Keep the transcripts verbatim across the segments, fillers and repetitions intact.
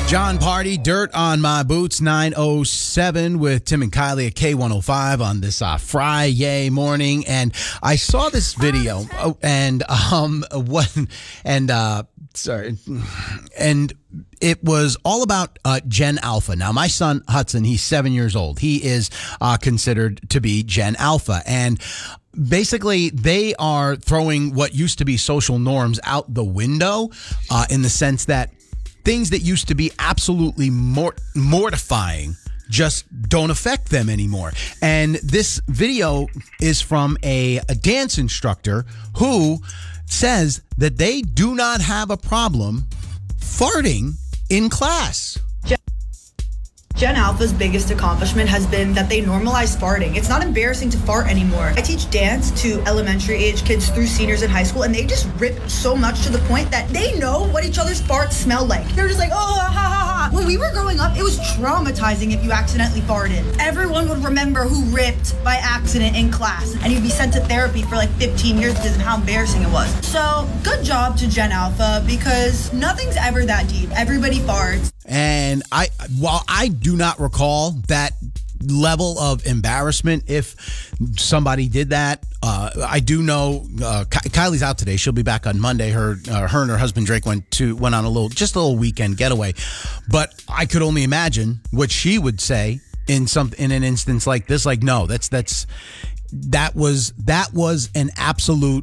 John Party, Dirt on My Boots, nine oh seven with Tim and Kylie at K one oh five on this uh, Friday morning. And I saw this video oh, and um what and uh sorry and it was all about uh, Gen Alpha. Now, my son Hudson, he's seven years old. He is uh, considered to be Gen Alpha, and basically, they are throwing what used to be social norms out the window uh, in the sense that things that used to be absolutely mor- mortifying just don't affect them anymore. And this video is from a, a dance instructor who says that they do not have a problem farting in class. Gen Alpha's biggest accomplishment has been that they normalize farting. It's not embarrassing to fart anymore. I teach dance to elementary age kids through seniors in high school, and they just rip so much to the point that they know what each other's farts smell like. They're just like, oh, ha, ha, ha. When we were growing up, it was traumatizing if you accidentally farted. Everyone would remember who ripped by accident in class, and you'd be sent to therapy for like fifteen years because of how embarrassing it was. So, good job to Gen Alpha, because nothing's ever that deep. Everybody farts. And I, while I do not recall that level of embarrassment if somebody did that, uh, I do know uh, Ky- Kylie's out today. She'll be back on Monday. Her, uh, her and her husband Drake went to went on a little, just a little weekend getaway. But I could only imagine what she would say in some in an instance like this. Like, no, that's that's that was that was an absolute.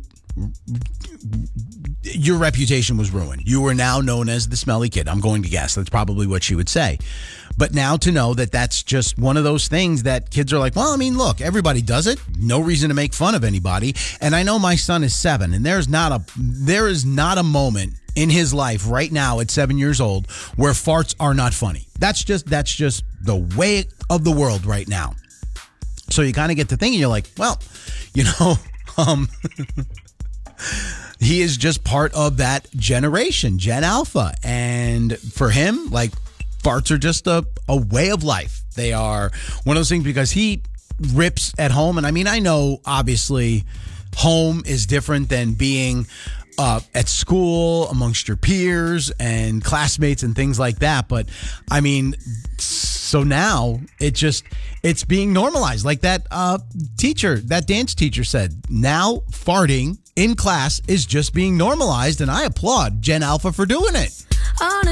Your reputation was ruined. You were now known as the smelly kid. I'm going to guess that's probably what she would say. But now to know that that's just one of those things that kids are like, well, I mean, look, everybody does it. No reason to make fun of anybody. And I know my son is seven, and there's not a there is not a moment in his life right now at seven years old where farts are not funny. That's just that's just the way of the world right now. So you kind of get to thinking, you're like, well, you know, um. He is just part of that generation, Gen Alpha. And for him, like, farts are just a, a way of life. They are one of those things because he rips at home. And I mean, I know, obviously, home is different than being uh, at school amongst your peers and classmates and things like that. But, I mean, so now it just, it's being normalized. Like that uh, teacher, that dance teacher said, now farting in class is just being normalized, and I applaud Gen Alpha for doing it.